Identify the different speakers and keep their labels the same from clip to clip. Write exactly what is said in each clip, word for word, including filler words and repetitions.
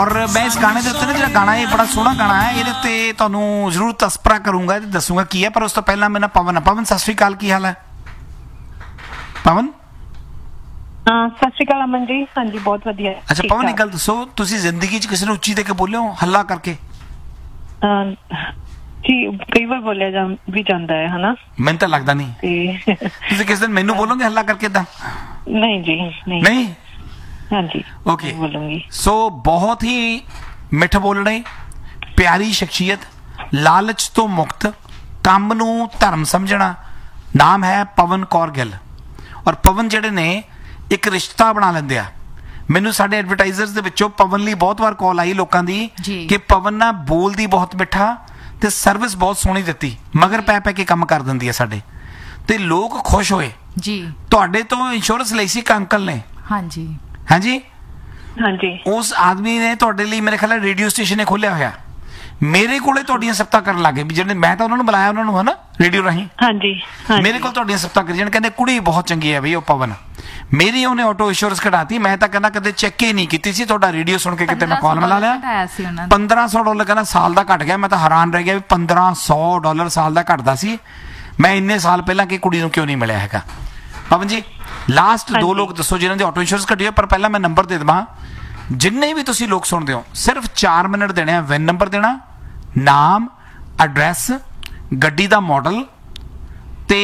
Speaker 1: और मैं इस गाने के उत्ते ना जो गाना है बड़ा सोहना गाना है, ये उत्ते तुहानूं जरूर तस्परा करूँगा, दसूँगा की है, पर उस तो पहला मेरा पवन है। पवन सत श्री अकाल, की हाल है पवन?
Speaker 2: सत श्री अकाल अमन जी। हाँ जी बहुत वधिया।
Speaker 1: अच्छा पवन एक गल दसो, तुसीं जिंदगी च किसी नूं उच्ची दे के बोले हो हल्ला करके?
Speaker 2: जी कई बार बोलिया जा भी जाता है, है ना?
Speaker 1: मैनूं तां लगदा नहीं तुसीं किस दिन मैनूं बोलोगे हल्ला करके? तां
Speaker 2: नहीं जी नहीं
Speaker 1: नहीं।
Speaker 2: हाँ जी
Speaker 1: ओके
Speaker 2: बोलूंगी।
Speaker 1: सो बहुत ही मिठ बोलने, प्यारी शख्सियत, लालच तो मुक्त, काम नूं धर्म समझना, नाम है पवन कौर गिल। और पवन जिहड़े ने एक रिश्ता बना लेंदे आ। मैनूं साडे एडवरटाइजर्स दे विचों पवन लई बहुत बार कॉल आई लोकां दी कि पवन ना बोलदी बहुत मिठा ते सर्विस बहुत सोहनी दित्ती, मगर पै पै के काम कर दिंदी है साडे, ते लोग खुश होए जी। तुहाडे तो इंश्योरेंस लई सी अंकल ने? हाँ जी हाँ जी
Speaker 2: हाँ जी।
Speaker 1: उस आदमी ने तुहाडे लई मेरे ख्याल रेडियो स्टेशन ने खोलिया होया, मेरे कोले तुहाडियां सिफतां करन लग गए भी जिहड़े मैं तां उन्हां नूं बुलाया उन्हां नूं, है ना, रेडियो राहीं।
Speaker 2: हाँ जी हाँ
Speaker 1: मेरे कोल तुहाडियां सिफतां करी जाण, कहंदे कुड़ी बहुत चंगी है बई ओ पवन। मेरी उन्हें ऑटो इंश्योरेंस कढाती, मैं तां कहना कदे चैक ही नहीं कीती सी, तुहाडा रेडियो सुन के किते मैं कॉल मिला लिया। पंद्रह सौ डॉलर कहना साल दा घट गया। मैं तां हैरान रह गया भी पंद्रह सौ डॉलर साल दा घटदा सी, मैं इन्ने साल पहला कि कुड़ी नूं क्यों नहीं मिलिया हैगा। पवन जी लास्ट दो लोग दसो जिन्हां दी ऑटो इंश्योरेंस घटी है, पर पहला मैं नंबर दे देवां, जिन्ने भी तुसीं लोग सुनदे हो सिर्फ चार मिनट देने आ। विन नंबर देना, नाम, एड्रैस, गड्डी दा मॉडल ते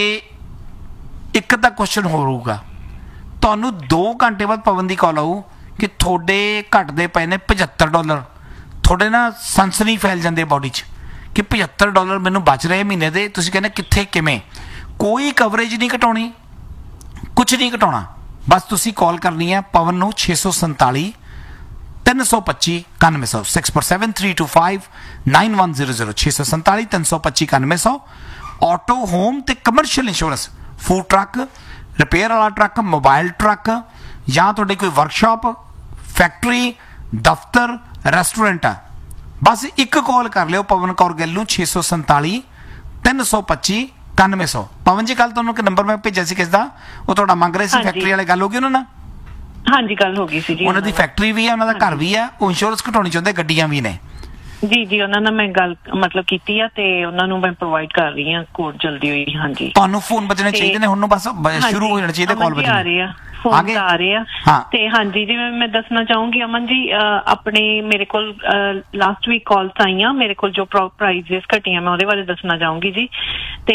Speaker 1: एक दा क्वेश्चन होर होगा। तुहानूं दो घंटे बाद पवन दी कॉल आऊ कि थोड़े घटदे पए ने पचहत्तर डॉलर। थोड़े ना सनसनी फैल जाती है बॉडी च कि पचहत्तर डॉलर मैनूं बच रहे महीने दे। तुसीं कहंदे कित्थे किवें? कोई कवरेज नहीं घटाउणी, कुछ नहीं घटाउणा, बस तुसीं कॉल करनी है पवन नूं छे सौ संताली तीन सौ पच्ची इक्यानवे सौ six four seven three to five nine one zero zero छे सौ संताली तीन सौ पच्ची इक्यानवे सौ। ऑटो होम ते commercial insurance, food truck, repair वाला ट्रक, मोबाइल ट्रक, या तुहाडे कोई वर्कशॉप, फैक्ट्री, दफ्तर, रेस्टोरेंट है, बस एक कॉल कर लियो पवन कौर गिल नूं छे सौ संताली तीन सौ पच्ची इक्यानवे सौ। पवन जी कल तुहानूं एक नंबर मैं भेजिया सी किसदा, वो तुहाडा मंग रहे सी, फैक्ट्री वाले गल हो गई उन्हां नाल?
Speaker 2: हाँ जी गल हो गई सी जी।
Speaker 1: उन्हां दी फैक्ट्री भी है, उन्हां दा घर भी है, वो इंश्योरेंस घटाउणी चाहुंदे, गड्डियां भी ने
Speaker 2: जी जी। उन्हां नाल मैं गल मतलब कीती आ ते उन्हां नूं मैं प्रोवाइड कर रही हां कोड जल्दी होई। हाँ जी
Speaker 1: तुहानूं फोन बजने चाहिए ने हुण, बस शुरू हो जाने चाहिए कॉल बजने।
Speaker 2: आ रही है फोन आ रहे हैं। हाँ ते हाँ जी जिवें मैं दसना चाहूंगी अमन जी, अपने मेरे को लास्ट वीक कॉल्स आईयां, मेरे को जो प्राइजेस घटियां मैं ਉਹਦੇ ਬਾਰੇ ਦੱਸਣਾ ਚਾਹੂੰਗੀ ਜੀ। ਤੇ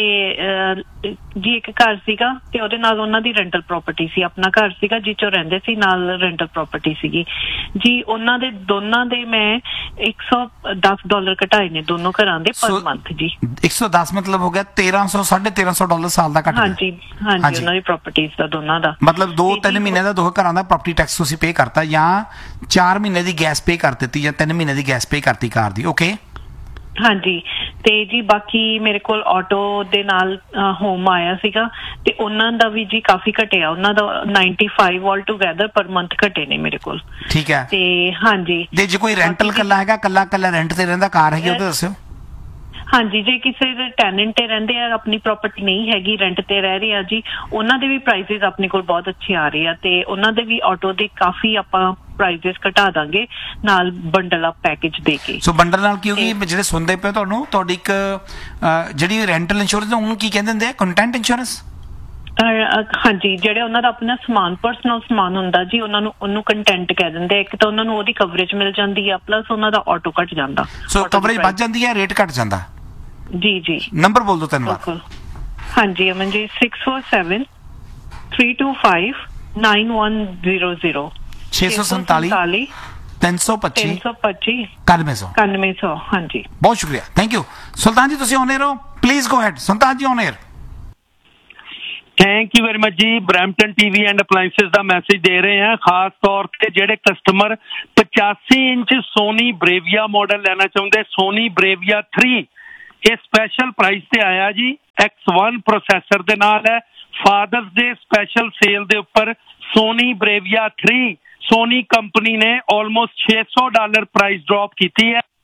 Speaker 2: ਜੀ ਇੱਕ ਘਰ ਸੀਗਾ ਤੇ ਉਹਦੇ ਨਾਲ ਉਹਨਾਂ ਦੀ ਰੈਂਟਲ ਪ੍ਰਾਪਰਟੀ ਸੀ, ਆਪਣਾ ਘਰ ਸੀਗਾ ਜਿਹ ਚੋਂ ਰਹਿੰਦੇ ਸੀ, ਨਾਲ ਰੈਂਟਲ ਪ੍ਰਾਪਰਟੀ ਸੀਗੀ ਜੀ। ਉਹਨਾਂ ਦੇ ਦੋਨਾਂ ਦੇ ਮੈਂ एक सौ दस डॉलर घटाए ने दोनों घरां दे पर मंथ जी।
Speaker 1: एक सौ दस मतलब हो गया तेरह सौ साढ़े तेरह सौ डॉलर साल दा घट।
Speaker 2: हाँ जी हाँ जी उन्हां दी प्रॉपर्टीज दा दोनों दा
Speaker 1: मतलब दो तीन महीने दा दो घरां दा प्रॉपर्टी टैक्स तुसीं पे करता, या चार महीने दी गैस पे कर दित्ती, या तीन महीने दी गैस पे करती कार दी। ओके
Speaker 2: हाँ जी ਤੇ ਜੀ ਬਾਕੀ ਮੇਰੇ ਕੋਲ ਆਟੋ ਦੇ ਨਾਲ ਹੋਮ ਆਇਆ ਸੀਗਾ ਤੇ ਉਹਨਾਂ ਦਾ ਵੀ ਜੀ ਕਾਫੀ ਘਟਿਆ, ਉਹਨਾਂ ਦਾ ਪਚਾਨਵੇਂ ਆਲ ਟੂਗੇਦਰ ਪਰ ਮੰਥ ਘਟੇ ਨੇ ਮੇਰੇ ਕੋਲ।
Speaker 1: ਠੀਕ ਹੈ
Speaker 2: ਤੇ ਹਾਂ ਜੀ
Speaker 1: ਤੇ ਜੇ ਕੋਈ ਰੈਂਟਲ ਕੱਲਾ ਹੈਗਾ, ਕੱਲਾ ਕੱਲਾ ਰੈਂਟ ਤੇ ਰਹਿੰਦਾ ਕਾਰ ਹੈਗੀ, ਉਹ ਦੱਸਿਓ।
Speaker 2: हाँ जी जे किसी टैनेंट ते रहंदे आ, अपनी प्रॉपर्टी नहीं हैगी, रेंट ते रह रहे आ जी, उन्हां दे भी प्राइसेस अपने कोल बहुत अच्छे आ रहे आ ते उन्हां दे भी ऑटो दे काफी आपां प्राइसेस घटा दांगे नाल बंडल अप पैकेज दे के।
Speaker 1: सो बंडल नाल की होगी ਜਿਹੜੇ ਸੁਣਦੇ ਪਏ ਤੁਹਾਨੂੰ, ਤੁਹਾਡੀ ਇੱਕ ਜਿਹੜੀ ਰੈਂਟਲ ਇੰਸ਼ੋਰੈਂਸ ਉਹਨੂੰ ਕੀ ਕਹਿੰਦੇ ਹੁੰਦੇ ਆ? Content insurance.
Speaker 2: हाँ जी ਜਿਹੜੇ ਉਹਨਾਂ ਦਾ ਆਪਣਾ ਸਮਾਨ ਪਰਸਨਲ ਸਮਾਨ ਹੁੰਦਾ ਜੀ, ਉਹਨਾਂ ਨੂੰ ਉਹਨੂੰ ਕੰਟੈਂਟ ਕਹਿ ਦਿੰਦੇ। ਇੱਕ ਤਾਂ ਉਹਨਾਂ ਨੂੰ ਉਹਦੀ ਕਵਰੇਜ ਮਿਲ ਜਾਂਦੀ ਆ, ਪਲੱਸ ਉਹਨਾਂ ਦਾ ਆਟੋ ਘਟ ਜਾਂਦਾ।
Speaker 1: ਸੋ ਕਵਰੇਜ ਵੱਧ ਜਾਂਦੀ ਹੈ, ਰੇਟ ਘਟ ਜਾਂਦਾ।
Speaker 2: जी जी
Speaker 1: नंबर बोल दो तीन बार।
Speaker 2: हाँ जी Aman ji six four seven three to five nine one zero zero
Speaker 1: छे सौ संताली तीन सौ पच्ची
Speaker 2: तीन सौ पच्ची
Speaker 1: इक्यानवे सौ
Speaker 2: इक्यानवे सौ। हाँ जी
Speaker 1: बहुत शुक्रिया, थैंक यू। सुल्तान जी तुसीं ऑन एयर हो, please go had. Sultan ji on air.
Speaker 3: Thank you very much ji. Brampton TV and appliances का मैसेज दे रहे हैं, खास तौर पे जेडे कस्टमर पचासी इंच सोनी ब्रेविया मॉडल लेना चाहते, सोनी ब्रेविया थ्री ये स्पेशल प्राइस से आया जी। एक्स वन प्रोसैसर दे नाल है, फादर्स डे स्पेशल सेल दे उपर सोनी ब्रेविया थ्री सोनी कंपनी ने ऑलमोस्ट छे सौ डॉलर प्राइस ड्रॉप की है।